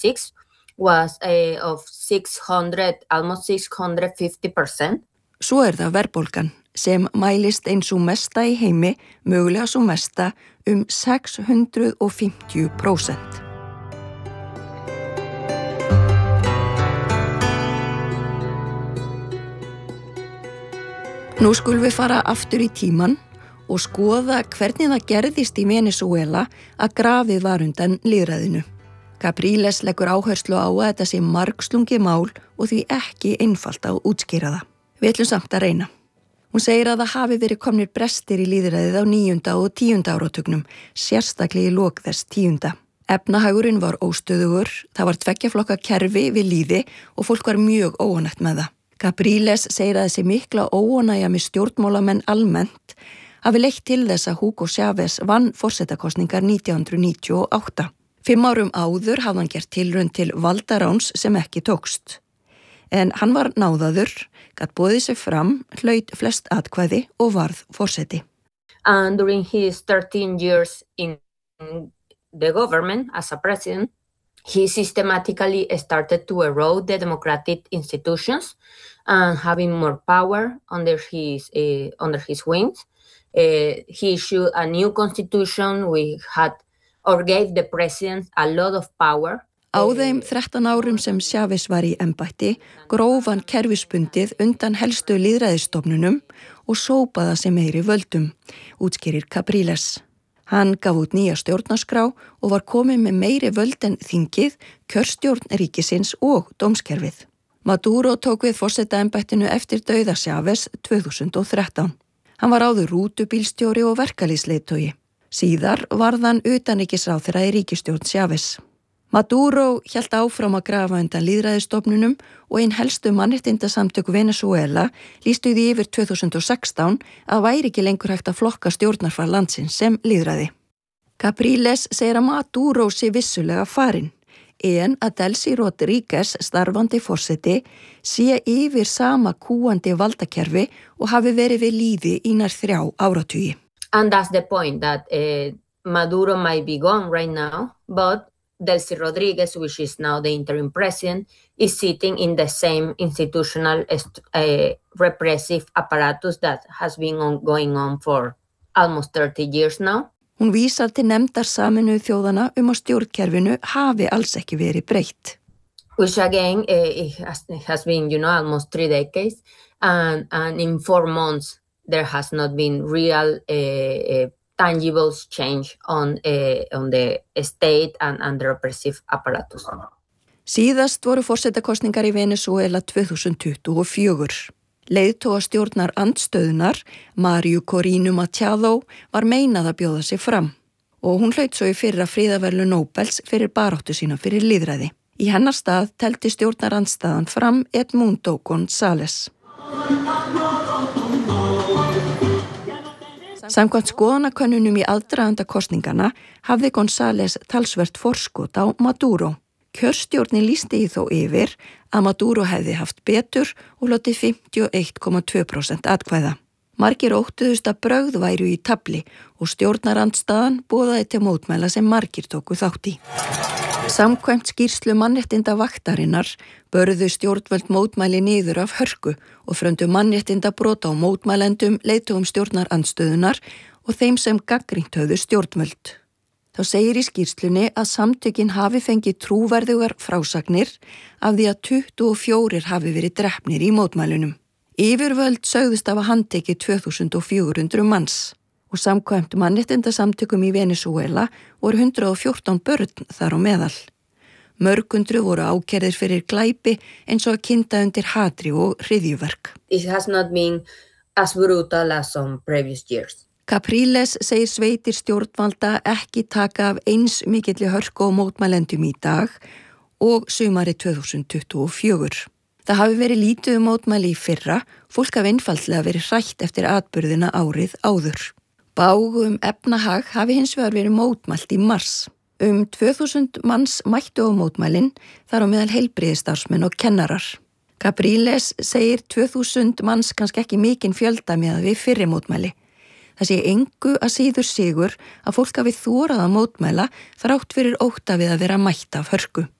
2026 was of 600, almost 650%. Svo það verðbólgan sem mælist eins og mesta í heimi, mögulega svo mesta 650%. Nú skulum við fara aftur í tíman og skoða hvernig það gerðist í Venesúela að grafið var undan lýðræðinu. Capriles leggur áherslu á að þetta sé margslungið mál og því ekki einfalt að útskýra það. Við ætlum samt að reyna. Hún segir að það hafi verið komnir brestir í lýðræðið á 9. og 10. áratugnum, sérstaklega í lok þess 10. Efnahagurinn var óstöðugur, það var tveggjaflokka kerfi við lýði og fólk var mjög óánægt með það. Capriles segir að þessi mikla óánægja með stjórnmálamenn almennt hafi leitt til þess að Hugo Chávez vann forsetakosningar 1998. 5 árum áður hafði hann gert tilraun til valdaráns sem ekki tókst. En hann var náðaður, gat boðið sig fram, hlaut flest atkvæði og varð forseti. And during his 13 years in the government as a president, he systematically started to erode the democratic institutions and having more power under his wings. He issued a new constitution. We had or gave the president a lot of power. Á þeim 13 árum sem Chávez var í embætti gróf hann kerfisbundið undan helstu lýðræðisstofnunum og sópaði sig meiri völdum, útskýrir Capriles. Hann gaf út nýja stjórnarskrá og var komið með meiri völd en þingið, kjörstjórn ríkisins og dómskerfið. Maduro tók við forsetaembættinu eftir dauða Chávez 2013. Hann var áður rútubílstjóri og verkalýðsleiðtogi. Síðar varð hann utanríkisráðherra í ríkisstjórn Chávez. Maduro hélt áfram að grafa undan lýðræðisstofnunum og ein helstu mannréttindasamtök Venezuela lýstu því yfir 2016 að væri ekki lengur hægt að flokka stjórnarfar landsins sem lýðræði. Capriles segir að Maduro sé vissulega farinn, en að Delcy Rodríguez, starfandi forseti, sé yfir sama kúandi valdakerfi og hafi verið við lýði í nær 3 áratugi. And that's the point that Maduro might be gone right now, but Delcy Rodríguez, which is now the interim president, is sitting in the same institutional repressive apparatus that has been going on for almost 30 years now. Hún vísar til nefndar Sameinuðu þjóðanna að stjórnkerfinu hafi alls ekki verið breytt. Which again, it has been, almost 3 decades, and in 4 months there has not been real tangible change on the state and the repressive apparatus. Síðast voru forsetakosningar í Venezuela 2024. Leiðtoga stjórnar andstöðunar, Mario Corina Machado, var meinað að bjóða sig fram og hún hlaut svo í fyrra friðarverðlaun Nóbels fyrir baráttu sína fyrir lýðræði. Í hennar stað teldi stjórnar andstæðan fram Edmundo González. Samkvæmt skoðanakönnunum í aðdraganda kosningana hafði González talsvert forskot á Maduro. Kjörstjórnin lýsti í þó yfir að Maduro hefði haft betur og lotið 51,2% atkvæða. Margir óttuðust að brögð væru í tafli og stjórnarandstaðan boðaði til mótmæla sem margir tóku þátt í. Samkvæmt skýrslu mannréttindavaktarinnar börðu stjórnvöld mótmæli niður af hörku og fröndu mannréttindabrot á mótmælendum, leiðtogum stjórnarandstöðunar og þeim sem gagnrýnt höfðu stjórnvöld. Þá segir í skýrslunni að samtökin hafi fengið trúverðugar frásagnir af því að 24 hafi verið drepnir í mótmælunum. Yfirvöld sögðust af að handtekið 2400 manns og samkvæmt mannréttindasamtökum í Venezuela voru 114 börn þar á meðal. Mörgundru voru ákærðir fyrir glæpi eins og að kynda undir hatri og hryðjuverk. It has not been as brutal as some previous years. Capriles segir sveitir stjórnvalda ekki taka af eins mikilli hörku og mótmælendum í dag og sumarið 2024. Það hafi verið lítið mótmæli í fyrra, fólk hafi einfaldlega verið hrætt eftir atburðina árið áður. Bágu efnahag hafi hins vegar verið mótmælt í mars. 2000 manns mættu á mótmælin, þar á meðal heilbrigðisstarfsmenn og kennarar. Capriles segir 2000 manns kannski ekki mikinn fjölda með við fyrri mótmæli. Það sé engu að síður sigur að fólk hafi þorað að mótmæla þrátt fyrir ótta við að vera mætt af hörku.